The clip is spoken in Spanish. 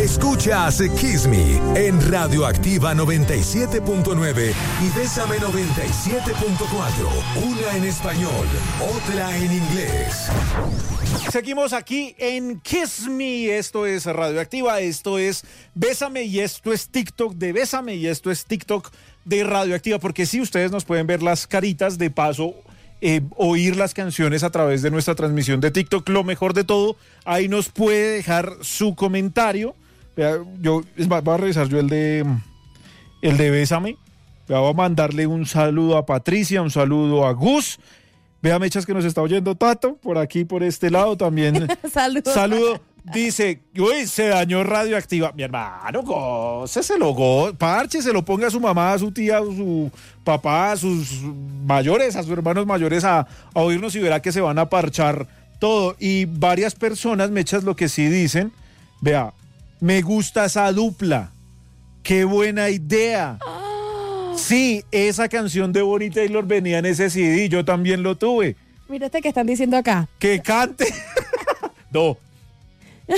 Escuchas Kiss Me en Radioactiva 97.9 y Bésame 97.4. Una en español, otra en inglés. Seguimos aquí en Kiss Me. Esto es Radioactiva, esto es Bésame y esto es TikTok de Bésame y esto es TikTok de Radioactiva. Porque sí, ustedes nos pueden ver las caritas, de paso oír las canciones a través de nuestra transmisión de TikTok. Lo mejor de todo, ahí nos puede dejar su comentario. Yo voy a revisar yo el de Bésame. Voy a mandarle un saludo a Patricia, un saludo a Gus. Vea, Mechas, que nos está oyendo Tato, por aquí, por este lado también. Saludo. Dice, uy, se dañó Radioactiva. Mi hermano, parche, se lo ponga a su mamá, a su tía, a su papá, a sus mayores, a sus hermanos mayores a oírnos y verá que se van a parchar todo. Y varias personas, Mechas, lo que sí dicen, vea, me gusta esa dupla. ¡Qué buena idea! Sí, esa canción de Bonnie Taylor venía en ese CD, yo también lo tuve. Mírate que están diciendo acá. ¡Que cante! No,